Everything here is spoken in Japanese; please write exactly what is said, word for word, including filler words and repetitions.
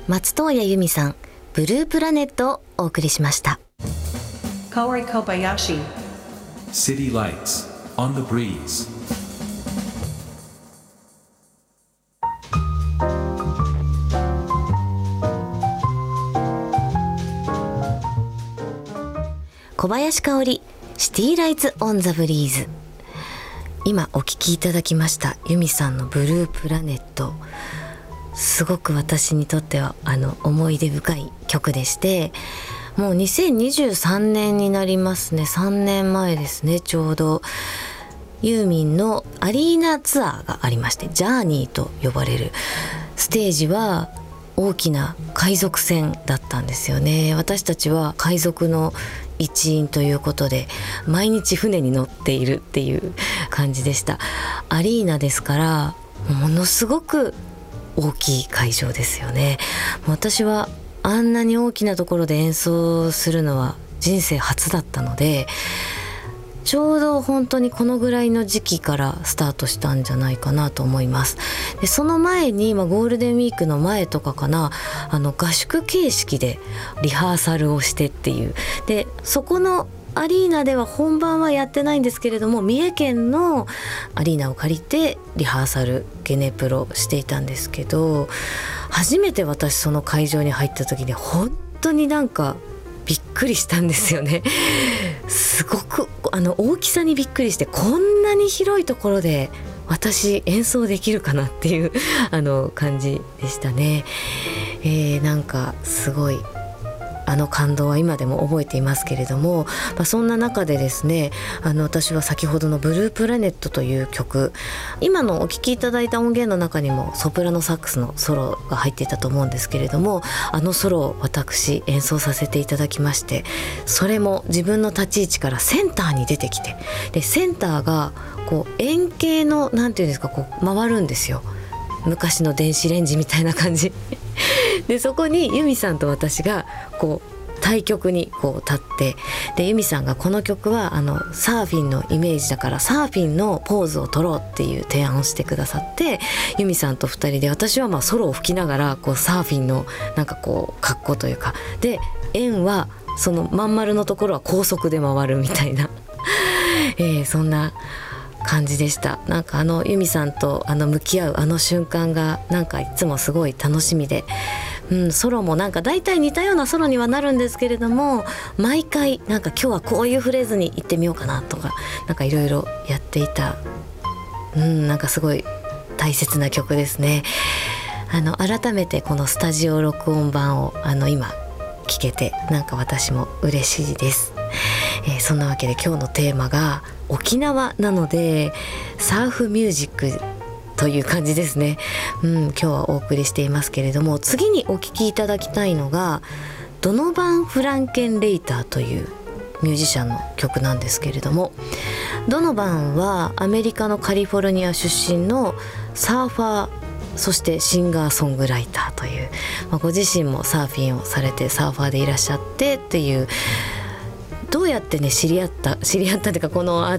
松任谷由実さん、ブループラネットをお送りしました。 Kaori Kobayashi City Lights on the Breeze。 小林香織、シティライツオンザブリーズ。今お聴きいただきました由実さんのブループラネット、すごく私にとってはあの思い出深い曲でして、もうにせんにじゅうさんねんになりますね。さんねんまえですね。ちょうどユーミンのアリーナツアーがありまして、ジャーニーと呼ばれるステージは大きな海賊船だったんですよね。私たちは海賊の一員ということで毎日船に乗っているっていう感じでした。アリーナですからものすごく大きい会場ですよね。私はあんなに大きなところで演奏するのは人生初だったので、ちょうど本当にこのぐらいの時期からスタートしたんじゃないかなと思います。でその前に、まあ、ゴールデンウィークの前とかかな、あの合宿形式でリハーサルをしてっていう、でそこのアリーナでは本番はやってないんですけれども、三重県のアリーナを借りてリハーサルゲネプロしていたんですけど、初めて私その会場に入った時に本当になんかびっくりしたんですよね。すごくあの大きさにびっくりして、こんなに広いところで私演奏できるかなっていうあの感じでしたね。えー、なんかすごいあの感動は今でも覚えていますけれども、まあ、そんな中でですね、あの私は先ほどのブループラネットという曲、今のお聴きいただいた音源の中にもソプラノサックスのソロが入っていたと思うんですけれども、あのソロを私演奏させていただきまして、それも自分の立ち位置からセンターに出てきて、でセンターがこう円形のなんていうんですか、こう回るんですよ。昔の電子レンジみたいな感じでそこに由実さんと私がこう対極にこう立って、で由実さんがこの曲はあのサーフィンのイメージだからサーフィンのポーズを取ろうっていう提案をしてくださって、由実さんとふたりで、私はまあソロを吹きながらこうサーフィンのなんかこう格好というかで、円はそのまん丸のところは高速で回るみたいな、えー、そんな感じでした。なんかあの由実さんとあの向き合うあの瞬間がなんかいつもすごい楽しみで、うん、ソロもなんか大体似たようなソロにはなるんですけれども、毎回なんか今日はこういうフレーズに行ってみようかなとか、なんかいろいろやっていた、うん、なんかすごい大切な曲ですね。あの改めてこのスタジオ録音版をあの今聴けて、なんか私も嬉しいです。えー、そんなわけで今日のテーマが沖縄なのでサーフミュージックという感じですね。うん、今日はお送りしていますけれども、次にお聴きいただきたいのがドノバン・フランケンレイターというミュージシャンの曲なんですけれども、ドノバンはアメリカのカリフォルニア出身のサーファー、そしてシンガーソングライターという、まあ、ご自身もサーフィンをされてサーファーでいらっしゃってっていう、どうやってね知り合った知り合ったというか、このアー